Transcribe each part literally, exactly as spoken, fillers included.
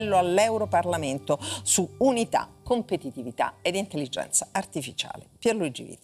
all'Europarlamento su unità, competitività ed intelligenza artificiale. Pierluigi Vito.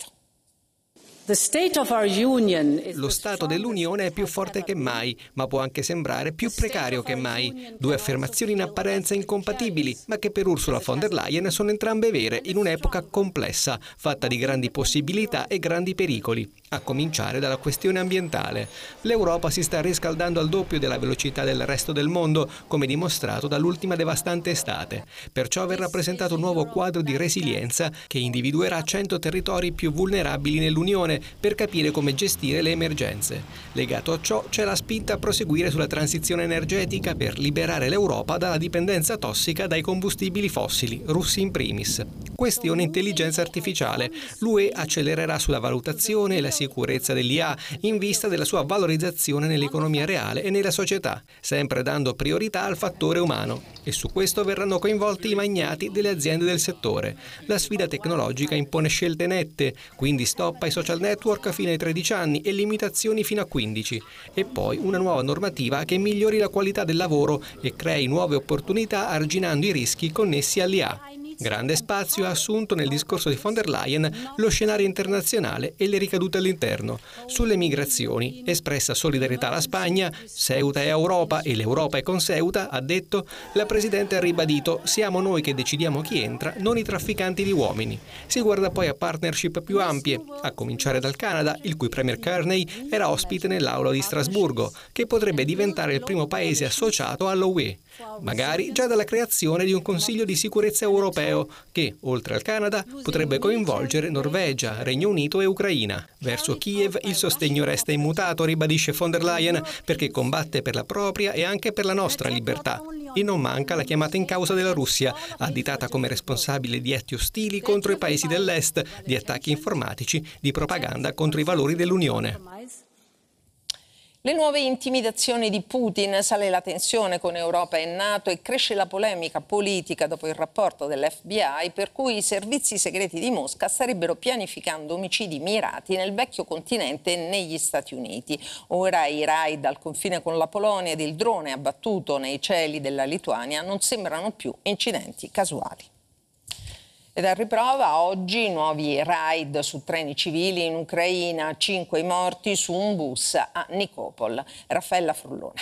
Lo Stato dell'Unione è più forte che mai, ma può anche sembrare più precario che mai. Due affermazioni in apparenza incompatibili, ma che per Ursula von der Leyen sono entrambe vere in un'epoca complessa, fatta di grandi possibilità e grandi pericoli, a cominciare dalla questione ambientale. L'Europa si sta riscaldando al doppio della velocità del resto del mondo, come dimostrato dall'ultima devastante estate. Perciò verrà presentato un nuovo quadro di resilienza che individuerà cento territori più vulnerabili nell'Unione per capire come gestire le emergenze. Legato a ciò c'è la spinta a proseguire sulla transizione energetica per liberare l'Europa dalla dipendenza tossica dai combustibili fossili, russi in primis. Questione intelligenza artificiale. L'U E accelererà sulla valutazione e la sicurezza dell'I A in vista della sua valorizzazione nell'economia reale e nella società, sempre dando priorità al fattore umano. E su questo verranno coinvolti i magnati delle aziende del settore. La sfida tecnologica impone scelte nette, quindi stop ai social network fino ai tredici anni e limitazioni fino a quindici. E poi una nuova normativa che migliori la qualità del lavoro e crei nuove opportunità arginando i rischi connessi all'I A. Grande spazio ha assunto nel discorso di von der Leyen lo scenario internazionale e le ricadute all'interno. Sulle migrazioni, espressa solidarietà alla Spagna, Ceuta è Europa e l'Europa è con Ceuta, ha detto, la Presidente ha ribadito siamo noi che decidiamo chi entra, non i trafficanti di uomini. Si guarda poi a partnership più ampie, a cominciare dal Canada, il cui Premier Carney era ospite nell'aula di Strasburgo, che potrebbe diventare il primo paese associato all'U E. Magari già dalla creazione di un Consiglio di sicurezza europeo che, oltre al Canada, potrebbe coinvolgere Norvegia, Regno Unito e Ucraina. Verso Kiev il sostegno resta immutato, ribadisce von der Leyen, perché combatte per la propria e anche per la nostra libertà. E non manca la chiamata in causa della Russia, additata come responsabile di atti ostili contro i paesi dell'Est, di attacchi informatici, di propaganda contro i valori dell'Unione. Le nuove intimidazioni di Putin, sale la tensione con Europa e NATO e cresce la polemica politica dopo il rapporto dell'F B I per cui i servizi segreti di Mosca starebbero pianificando omicidi mirati nel vecchio continente e negli Stati Uniti. Ora i raid al confine con la Polonia ed il drone abbattuto nei cieli della Lituania non sembrano più incidenti casuali. Ed a riprova oggi nuovi raid su treni civili in Ucraina, cinque morti su un bus a Nikopol. Raffaella Frullone.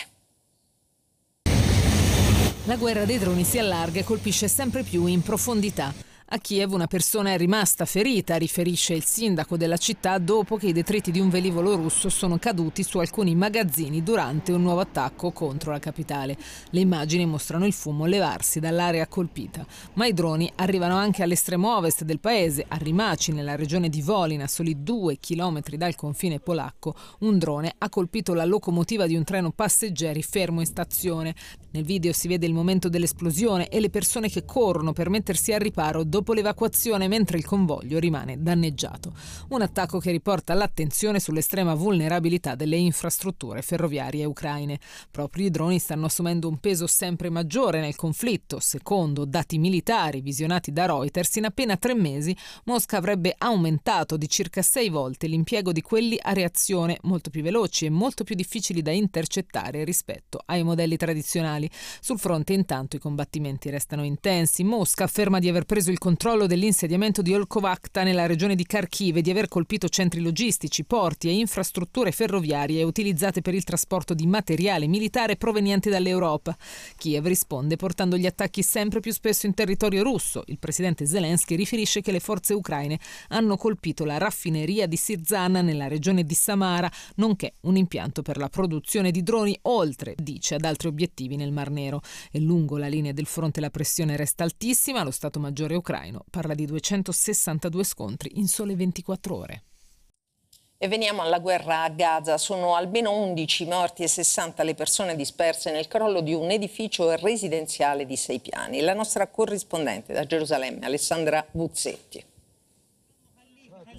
La guerra dei droni si allarga e colpisce sempre più in profondità. A Kiev una persona è rimasta ferita, riferisce il sindaco della città, dopo che i detriti di un velivolo russo sono caduti su alcuni magazzini durante un nuovo attacco contro la capitale. Le immagini mostrano il fumo levarsi dall'area colpita. Ma i droni arrivano anche all'estremo ovest del paese, a Rimaci, nella regione di Volyn, a soli due chilometri dal confine polacco. Un drone ha colpito la locomotiva di un treno passeggeri fermo in stazione. Nel video si vede il momento dell'esplosione e le persone che corrono per mettersi al riparo dopo l'evacuazione, mentre il convoglio rimane danneggiato. Un attacco che riporta l'attenzione sull'estrema vulnerabilità delle infrastrutture ferroviarie ucraine. Proprio i droni stanno assumendo un peso sempre maggiore nel conflitto. Secondo dati militari visionati da Reuters, in appena tre mesi Mosca avrebbe aumentato di circa sei volte l'impiego di quelli a reazione, molto più veloci e molto più difficili da intercettare rispetto ai modelli tradizionali. Sul fronte intanto i combattimenti restano intensi. Mosca afferma di aver preso il controllo dell'insediamento di Olkovakta nella regione di Kharkiv e di aver colpito centri logistici, porti e infrastrutture ferroviarie utilizzate per il trasporto di materiale militare proveniente dall'Europa. Kiev risponde portando gli attacchi sempre più spesso in territorio russo. Il presidente Zelensky riferisce che le forze ucraine hanno colpito la raffineria di Syrzana nella regione di Samara, nonché un impianto per la produzione di droni, oltre, dice, ad altri obiettivi nel Mar Nero. E lungo la linea del fronte la pressione resta altissima. Lo Stato Maggiore ucraino parla di duecentosessantadue scontri in sole ventiquattro ore. E veniamo alla guerra a Gaza. Sono almeno undici morti e sessanta le persone disperse nel crollo di un edificio residenziale di sei piani. La nostra corrispondente da Gerusalemme, Alessandra Buzzetti.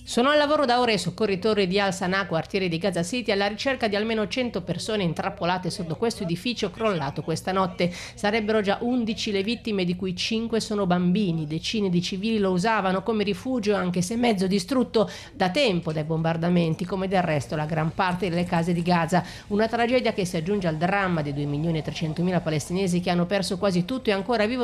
Sono al lavoro da ore i soccorritori di Al-Sanaa, quartiere di Gaza City, alla ricerca di almeno cento persone intrappolate sotto questo edificio crollato questa notte. Sarebbero già undici le vittime, di cui cinque sono bambini. Decine di civili lo usavano come rifugio, anche se mezzo distrutto da tempo dai bombardamenti, come del resto la gran parte delle case di Gaza. Una tragedia che si aggiunge al dramma dei due milioni e trecentomila palestinesi che hanno perso quasi tutto e ancora vivono